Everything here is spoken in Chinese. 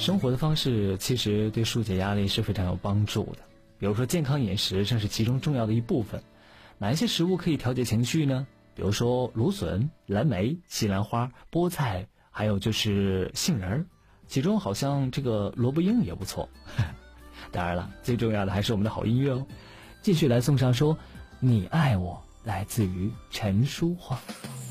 生活的方式其实对疏解压力是非常有帮助的，比如说健康饮食正是其中重要的一部分。哪一些食物可以调节情绪呢？比如说芦笋、蓝莓、西兰花、菠菜，还有就是杏仁儿，其中好像这个萝卜缨也不错。当然了，最重要的还是我们的好音乐哦。继续来送上说你爱我，来自于陈淑桦。